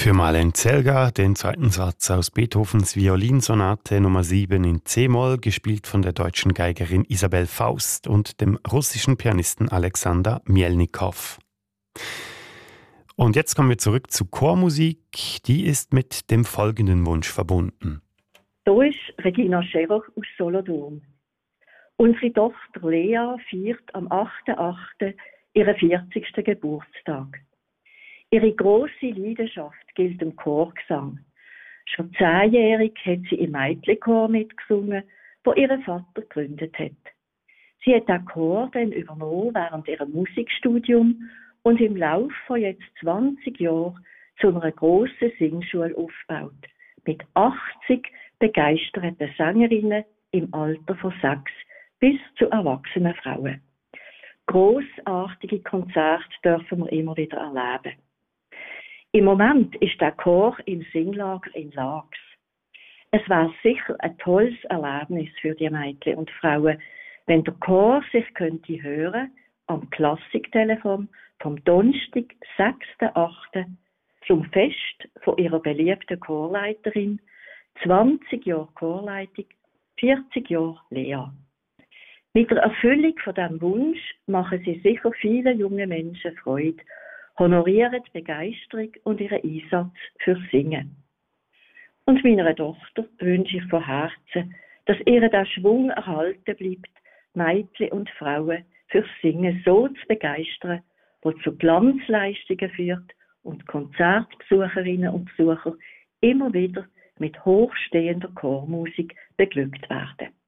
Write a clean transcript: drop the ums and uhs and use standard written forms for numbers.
Für Marlene Zelga, den zweiten Satz aus Beethovens Violinsonate Nummer 7 in C-Moll, gespielt von der deutschen Geigerin Isabel Faust und dem russischen Pianisten Alexander Mielnikow. Und jetzt kommen wir zurück zu Chormusik. Die ist mit dem folgenden Wunsch verbunden. Hier ist Regina Scherer aus Solothurn. Unsere Tochter Lea feiert am 8.8. ihren 40. Geburtstag. Ihre grosse Leidenschaft gilt dem Chorgesang. Schon 10-jährig hat sie im Mädchenchor mitgesungen, wo ihr Vater gegründet hat. Sie hat den Chor dann übernommen während ihrem Musikstudium und im Laufe von jetzt 20 Jahren zu einer grossen Singschule aufgebaut. Mit 80 begeisterten Sängerinnen im Alter von 6 bis zu erwachsenen Frauen. Grossartige Konzerte dürfen wir immer wieder erleben. Im Moment ist der Chor im Singlager in Laax. Es wäre sicher ein tolles Erlebnis für die Mädchen und Frauen, wenn der Chor sich könnte hören am Klassiktelefon vom Donnerstag, 6.8. zum Fest von ihrer beliebten Chorleiterin, 20 Jahre Chorleitung, 40 Jahre Lea. Mit der Erfüllung von diesem Wunsch machen sie sicher viele junge Menschen Freude, honorieren die Begeisterung und ihren Einsatz fürs Singen. Und meiner Tochter wünsche ich von Herzen, dass ihr der Schwung erhalten bleibt, Mädchen und Frauen fürs Singen so zu begeistern, was zu Glanzleistungen führt und Konzertbesucherinnen und Besucher immer wieder mit hochstehender Chormusik beglückt werden.